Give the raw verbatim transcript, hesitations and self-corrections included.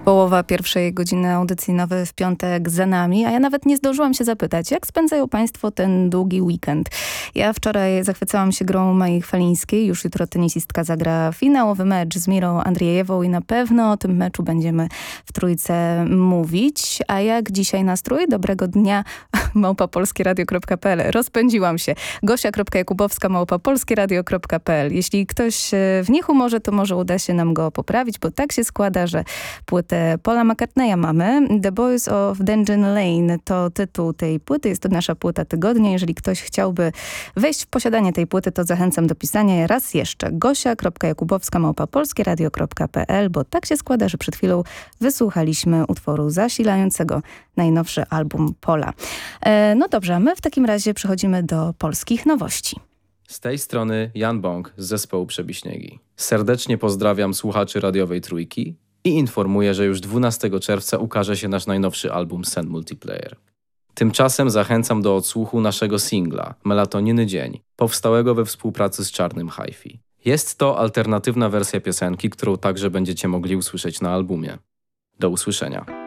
Połowa pierwszej godziny audycji Nowy w piątek za nami, a ja nawet nie zdążyłam się zapytać, jak spędzają państwo ten długi weekend. Ja wczoraj zachwycałam się grą Mai Chwalińskiej, już jutro tenisistka zagra finałowy mecz z Mirą Andrzejewą i na pewno o tym meczu będziemy w trójce mówić. A jak dzisiaj nastrój? Dobrego dnia, małpa polskieradio kropka p l. Rozpędziłam się. Gosia kropka jakubowska małpa polskieradio kropka p l. Jeśli ktoś w niehumorze, to może uda się nam go poprawić, bo tak się składa, że płytę Paula McCartneya mamy. The Boys of Dungeon Lane to tytuł tej płyty. Jest to nasza płyta tygodnia. Jeżeli ktoś chciałby wejść w posiadanie tej płyty, to zachęcam do pisania raz jeszcze. Gosia kropka jakubowska małpa polskieradio kropka p l, bo tak się składa, że przed chwilą wysłuchaliśmy utworu zasilającego najnowszy album Paula. E, no dobrze, a my w takim razie przechodzimy do polskich nowości. Z tej strony Jan Bąk z zespołu Przebiśniegi. Serdecznie pozdrawiam słuchaczy radiowej Trójki i informuję, że już dwunastego czerwca ukaże się nasz najnowszy album Sen Multiplayer. Tymczasem zachęcam do odsłuchu naszego singla Melatoniny Dzień, powstałego we współpracy z Czarnym Hi-Fi. Jest to alternatywna wersja piosenki, którą także będziecie mogli usłyszeć na albumie. Do usłyszenia.